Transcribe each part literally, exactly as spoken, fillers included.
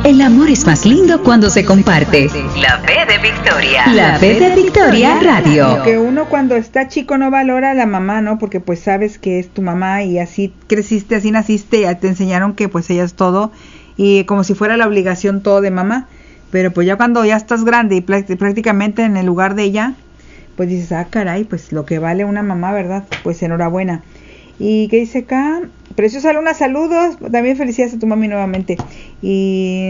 El amor es más lindo cuando se comparte. La B de Victoria. La B de Victoria Radio. Que uno cuando está chico no valora a la mamá, ¿no? Porque pues sabes que es tu mamá y así creciste, así naciste, ya te enseñaron que pues ella es todo y como si fuera la obligación todo de mamá. Pero pues ya cuando ya estás grande y prácticamente en el lugar de ella, pues dices, ah, caray, pues lo que vale una mamá, ¿verdad? Pues enhorabuena. ¿Y qué dice acá? Preciosa Luna, saludos. También felicidades a tu mami nuevamente. Y...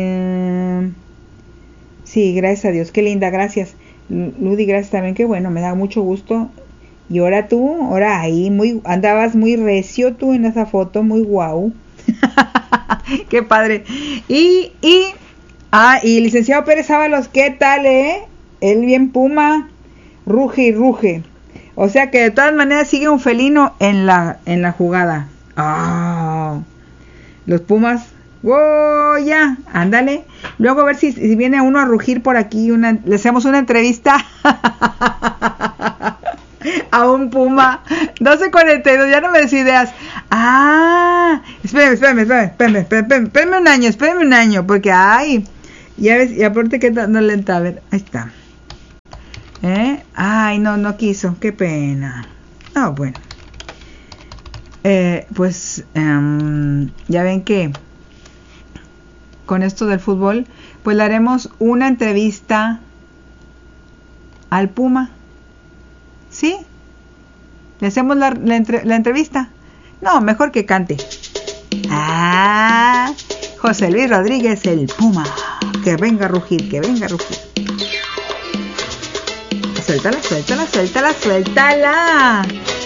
sí, gracias a Dios. Qué linda, gracias. Ludi, gracias también. Qué bueno, me da mucho gusto. Y ahora tú, ahora ahí, muy, andabas muy recio tú en esa foto, muy guau. Qué padre. Y, y, ah, y licenciado Pérez Ábalos, ¿qué tal, eh? Él bien puma, ruge y ruge. O sea que de todas maneras sigue un felino en la en la jugada. Ah, los Pumas. ¡Wow! Ya, ándale. Luego a ver si, si viene uno a rugir por aquí. Una, le hacemos una entrevista a un Puma. doce cuarenta y dos, ya no me des ideas. Ah, espérame, espérame, espérame, espérame, espérame, espérame un año, espérame un año. Porque, ay, ya ves, y aparte que no lenta. A ver, ahí está. ¿Eh? Ay, no, no quiso, qué pena. Ah, bueno. Eh, pues um, ya ven que con esto del fútbol, pues le haremos una entrevista al Puma. ¿Sí? ¿Le hacemos la, la, entre, la entrevista? No, mejor que cante. Ah, José Luis Rodríguez, el Puma. Que venga a rugir, que venga a rugir. Suéltala, suéltala, suéltala, suéltala.